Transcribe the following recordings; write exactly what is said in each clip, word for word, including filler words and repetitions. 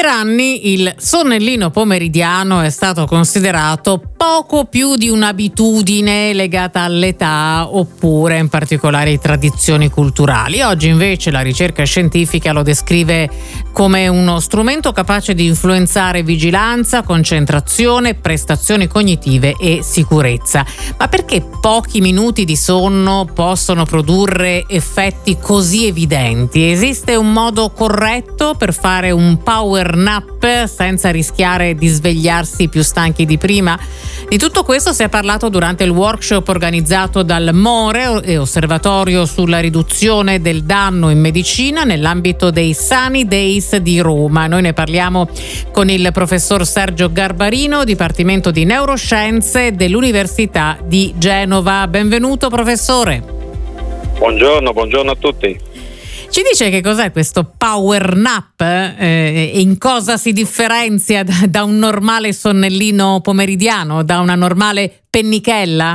Per anni il sonnellino pomeridiano è stato considerato poco più di un'abitudine legata all'età oppure in particolari tradizioni culturali. Oggi invece la ricerca scientifica lo descrive come uno strumento capace di influenzare vigilanza, concentrazione, prestazioni cognitive e sicurezza. Ma perché pochi minuti di sonno possono produrre effetti così evidenti? Esiste un modo corretto per fare un power nap senza rischiare di svegliarsi più stanchi di prima? Di tutto questo si è parlato durante il workshop organizzato dal MORE e Osservatorio sulla riduzione del danno in medicina nell'ambito dei Sunny Days di Roma. Noi ne parliamo con il professor Sergio Garbarino, Dipartimento di Neuroscienze dell'Università di Genova. Benvenuto professore. Buongiorno, buongiorno a tutti. Ci dice che cos'è questo power nap eh, e in cosa si differenzia da, da un normale sonnellino pomeridiano, da una normale pennichella?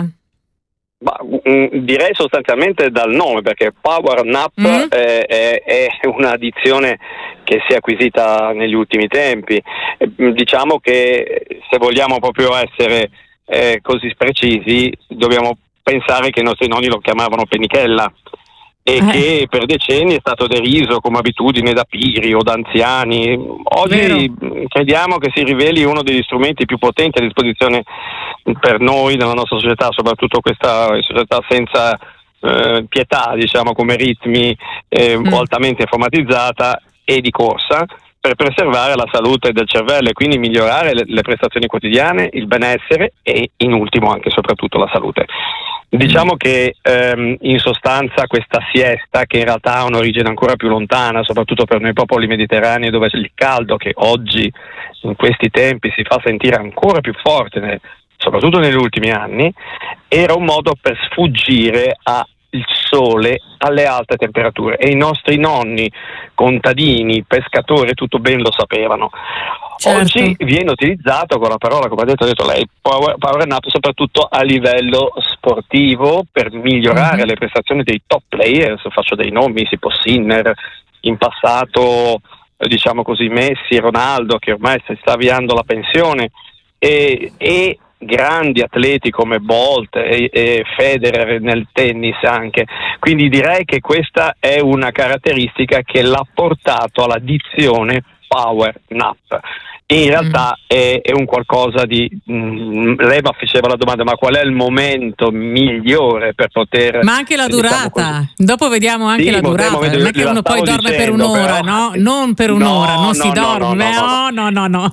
Ma, mh, direi sostanzialmente dal nome, perché power nap mm. è, è, è una dizione che si è acquisita negli ultimi tempi. Diciamo che se vogliamo proprio essere eh, così precisi, dobbiamo pensare che i nostri nonni lo chiamavano pennichella. E eh. che per decenni è stato deriso come abitudine da piri o da anziani. Oggi Vero. crediamo che si riveli uno degli strumenti più potenti a disposizione per noi nella nostra società, soprattutto questa società senza eh, pietà, diciamo, come ritmi, eh, mm. altamente informatizzata e di corsa, per preservare la salute del cervello e quindi migliorare le, le prestazioni quotidiane, il benessere e in ultimo anche e soprattutto la salute. Diciamo che ehm, in sostanza questa siesta, che in realtà ha un'origine ancora più lontana, soprattutto per noi popoli mediterranei, dove il caldo che oggi in questi tempi si fa sentire ancora più forte, ne, soprattutto negli ultimi anni, era un modo per sfuggire al sole, alle alte temperature, e i nostri nonni, contadini, pescatori, tutto ben lo sapevano. Certo. Oggi viene utilizzato con la parola, come ha detto, ha detto lei, power, power nap, soprattutto a livello sportivo, per migliorare mm-hmm. le prestazioni dei top players. Faccio dei nomi, tipo Sinner, in passato diciamo così Messi, Ronaldo, che ormai si sta avviando la pensione, e, e grandi atleti come Bolt e, e Federer nel tennis anche. Quindi direi che questa è una caratteristica che l'ha portato alla dizione power nap. In realtà mm. è, è un qualcosa di mh, lei mi faceva la domanda, ma qual è il momento migliore per poter, ma anche la durata, diciamo, dopo vediamo anche sì, la durata, non è che uno poi dorme dicendo, per un'ora, però, no? Non per un'ora, no, non no, si no, dorme, no, no, no, no, no.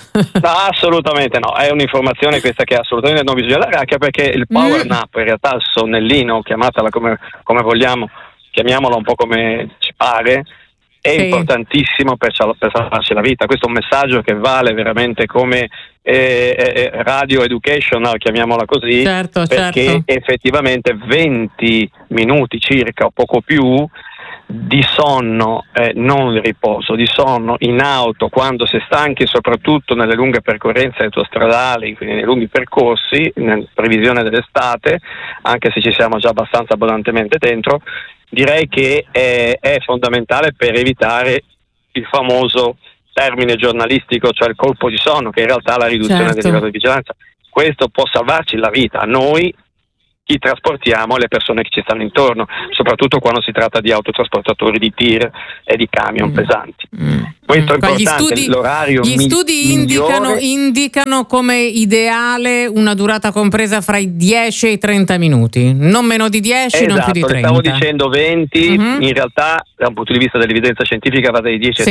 Ah, assolutamente no, è un'informazione questa che assolutamente non bisogna dare, anche perché il power mm. nap, in realtà il sonnellino, chiamatela come, come vogliamo, chiamiamola un po' come ci pare, è sì. importantissimo per, per salvarci la vita. Questo è un messaggio che vale veramente come eh, eh, radio educational, chiamiamola così, certo, perché certo. effettivamente venti minuti circa o poco più di sonno, eh, non di riposo, di sonno in auto quando si è stanchi, soprattutto nelle lunghe percorrenze autostradali, quindi nei lunghi percorsi, in previsione dell'estate, anche se ci siamo già abbastanza abbondantemente dentro, direi che è, è fondamentale per evitare il famoso termine giornalistico, cioè il colpo di sonno, che in realtà è la riduzione certo. del livello di vigilanza. Questo può salvarci la vita a noi, chi trasportiamo, e le persone che ci stanno intorno, soprattutto quando si tratta di autotrasportatori di tir e di camion mm. pesanti. Mm. Questo è Poi importante, gli studi, l'orario Gli mi- studi indicano, indicano come ideale una durata compresa fra i dieci e i trenta minuti, non meno di dieci, esatto, non più di trenta. Stavo dicendo venti, mm-hmm. in realtà da un punto di vista dell'evidenza scientifica va dai dieci ai